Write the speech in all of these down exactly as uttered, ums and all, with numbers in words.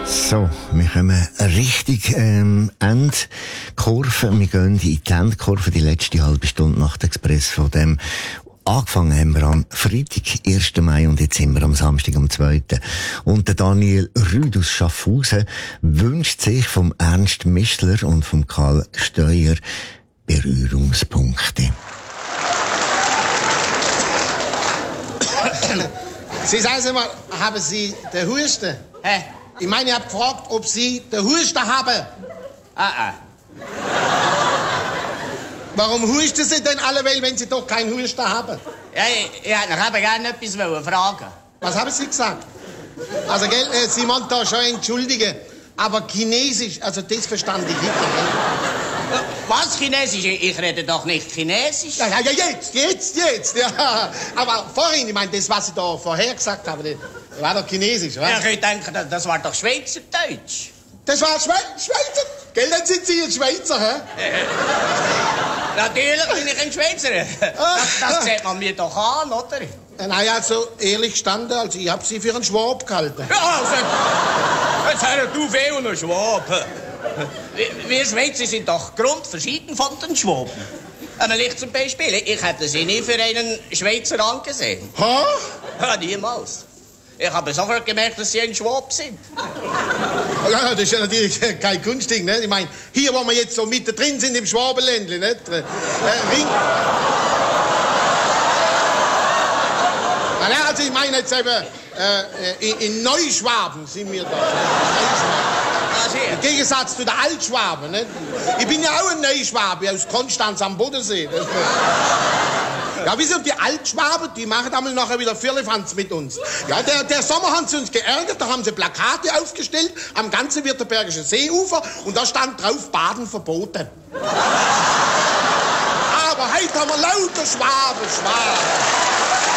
So, wir kommen richtig ähm, Endkurve. Wir gehen in die Endkurve, die letzte halbe Stunde nach dem Express von dem. Angefangen haben wir am Freitag, ersten Mai, und jetzt sind wir am Samstag, am zweiten Und der Daniel Rüd aus Schaffhausen wünscht sich vom Ernst Mischler und vom Karl Steuer Berührungspunkte. Sie sagen mal, haben Sie den Husten? Hä? Ich meine, ich habe gefragt, ob Sie den Husten haben. Ah, ah. Warum husten Sie denn alle, wenn Sie doch keinen Husten haben? Ja, ich, ich hätte noch eben gerne etwas wollen fragen. Was haben Sie gesagt? Also, gell, äh, Sie wollen da schon entschuldigen, aber Chinesisch, also das verstand ich nicht. Gell? Was Chinesisch? Ich rede doch nicht Chinesisch. Ja, ja, ja, jetzt, jetzt, jetzt, ja. Aber vorhin, ich meine, das, was Sie da vorher gesagt haben, das war doch Chinesisch, was? Ja, ich denke, das, das war doch Schweizerdeutsch. Das war Schwe Schweizer? Gell, dann sind Sie jetzt Schweizer, hä? Natürlich bin ich ein Schweizer. Das, das sieht man mir doch an, oder? Naja, also ehrlich gestanden, also ich hab Sie für einen Schwab gehalten. Ja, also, jetzt hör du weh und ein Schwab. Wir Schweizer sind doch grundverschieden von den Schwaben. Ein Licht zum Beispiel, ich hätte Sie nie für einen Schweizer angesehen. Ha? Ja, niemals. Ich habe sofort gemerkt, dass Sie ein Schwab sind. Ja, das ist ja natürlich kein Kunstding, ne? Ich meine, hier, wo wir jetzt so mittendrin sind im Schwabenländle, nicht? Äh, Ring... Ja, also ich meine jetzt eben, äh, in, in Neuschwaben sind wir da. Im Gegensatz zu den Altschwaben, nicht? Ich bin ja auch ein Neuschwabe aus Konstanz am Bodensee. Das ja, wissen Sie, die Altschwaben, die machen einmal nachher wieder Firlefanz mit uns. Ja, der, der Sommer haben sie uns geärgert, da haben sie Plakate aufgestellt am ganzen Württembergischen Seeufer und da stand drauf, Baden verboten. Aber heute haben wir lauter Schwaben, Schwaben.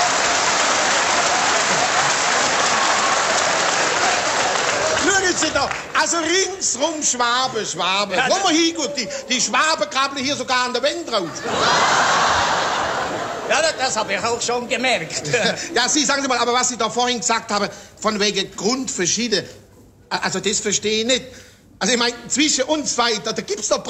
Schauen Sie da, also ringsrum Schwaben, Schwaben. Ja, Komm mal hin, gut, die, die Schwaben krabbeln hier sogar an der Wand drauf. Ja, das habe ich auch schon gemerkt. Ja, Sie, sagen Sie mal, aber was Sie da vorhin gesagt haben, von wegen Grundverschieden, also das verstehe ich nicht. Also ich meine, zwischen uns zwei, da, da gibt's doch